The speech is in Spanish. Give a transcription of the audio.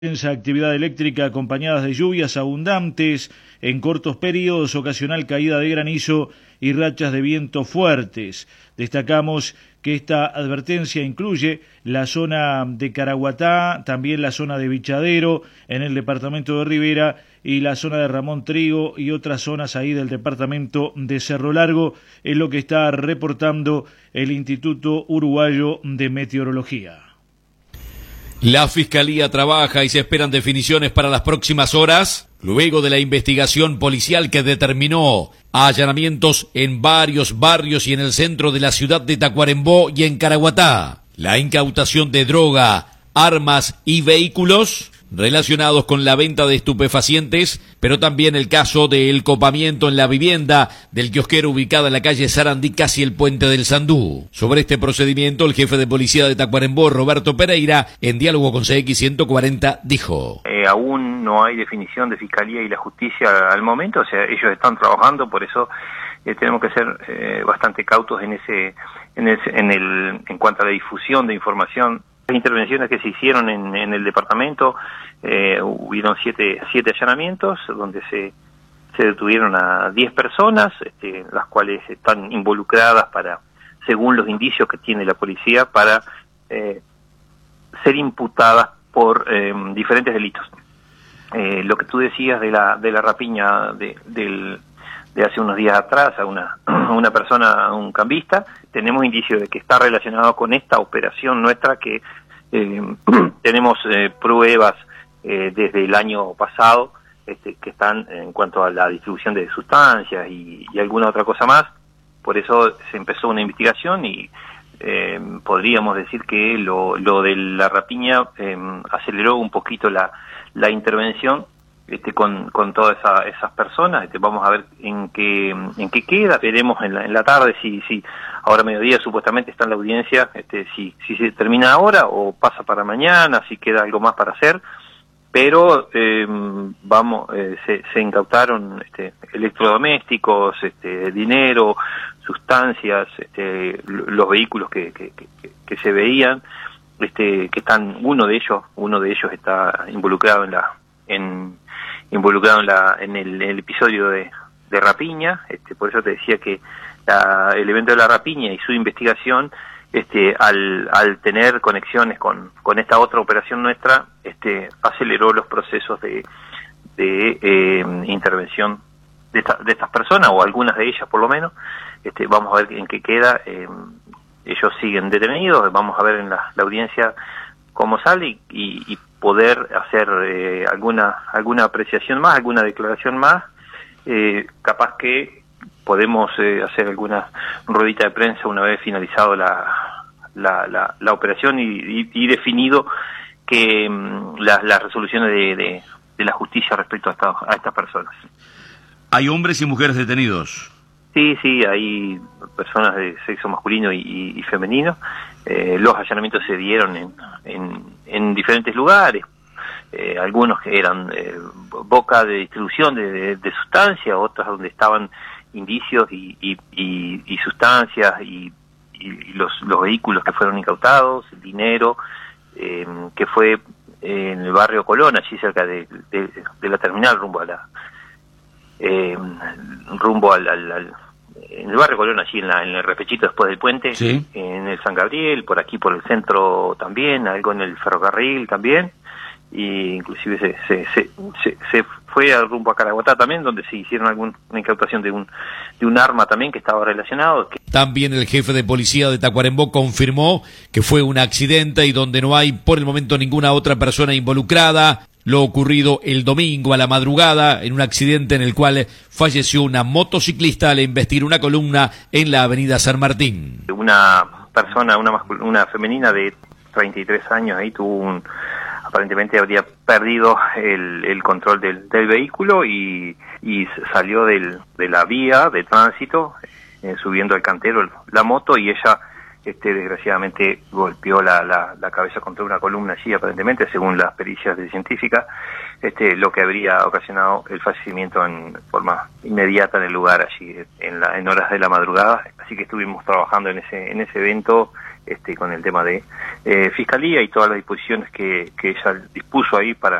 Intensa actividad eléctrica acompañadas de lluvias abundantes, en cortos periodos, ocasional caída de granizo y rachas de viento fuertes. Destacamos que esta advertencia incluye la zona de Caraguatá, también la zona de Bichadero, en el departamento de Rivera, y la zona de Ramón Trigo y otras zonas ahí del departamento de Cerro Largo, es lo que está reportando el Instituto Uruguayo de Meteorología. La Fiscalía trabaja y se esperan definiciones para las próximas horas, luego de la investigación policial que determinó allanamientos en varios barrios y en el centro de la ciudad de Tacuarembó y en Caraguatá. La incautación de droga, armas y vehículos relacionados con la venta de estupefacientes, pero también el caso del copamiento en la vivienda del kiosquero ubicada en la calle Sarandí, casi el puente del Sandú. Sobre este procedimiento, el jefe de policía de Tacuarembó, Roberto Pereira, en diálogo con CX 140, dijo: aún no hay definición de Fiscalía y la Justicia al momento, o sea, ellos están trabajando, por eso tenemos que ser bastante cautos en cuanto a la difusión de información. Las intervenciones que se hicieron en el departamento, hubieron siete allanamientos donde se detuvieron a 10 personas, las cuales están involucradas según los indicios que tiene la policía, para ser imputadas por diferentes delitos. Lo que tú decías de la rapiña de hace unos días atrás a una persona, a un cambista, tenemos indicios de que está relacionado con esta operación nuestra, que tenemos pruebas desde el año pasado que están en cuanto a la distribución de sustancias y alguna otra cosa más. Por eso se empezó una investigación y podríamos decir que lo de la rapiña aceleró un poquito la intervención con todas esas personas. Vamos a ver en qué queda. Veremos en la tarde si ahora mediodía supuestamente está en la audiencia, si se termina ahora o pasa para mañana, si queda algo más para hacer. Pero se incautaron electrodomésticos, dinero, sustancias, los vehículos que se veían, que están, uno de ellos está involucrado en el episodio de rapiña. Por eso te decía que el evento de la rapiña y su investigación, al tener conexiones con esta otra operación nuestra, aceleró los procesos de intervención de estas personas, o algunas de ellas por lo menos. Vamos a ver en qué queda. Ellos siguen detenidos, vamos a ver en la audiencia cómo sale y poder hacer alguna apreciación más, alguna declaración más. Capaz que podemos hacer alguna ruedita de prensa una vez finalizado la operación y definido que las resoluciones de la justicia respecto a estas personas. ¿Hay hombres y mujeres detenidos? Sí, hay personas de sexo masculino y femenino. Los allanamientos se dieron en diferentes lugares. Algunos que eran boca de distribución de sustancias, otras donde estaban indicios y sustancias y los vehículos que fueron incautados, el dinero, que fue en el barrio Colón, allí cerca de la terminal, en el barrio Colón, allí en el repechito después del puente, ¿sí? En el San Gabriel, por aquí por el centro también, algo en el ferrocarril también, y inclusive se fue al rumbo a Caraguatá también, donde se hicieron alguna incautación de un arma también que estaba relacionado. También el jefe de policía de Tacuarembó confirmó que fue un accidente y donde no hay por el momento ninguna otra persona involucrada. Lo ocurrido el domingo a la madrugada en un accidente en el cual falleció una motociclista al embestir una columna en la avenida San Martín. Una persona, una femenina de 33 años, ahí aparentemente habría perdido el control del vehículo y salió de la vía de tránsito, subiendo al cantero la moto, y ella desgraciadamente golpeó la cabeza contra una columna allí, aparentemente, según las pericias científicas, lo que habría ocasionado el fallecimiento en forma inmediata en el lugar allí en horas de la madrugada. Así que estuvimos trabajando en ese evento con el tema de Fiscalía y todas las disposiciones que ella dispuso ahí para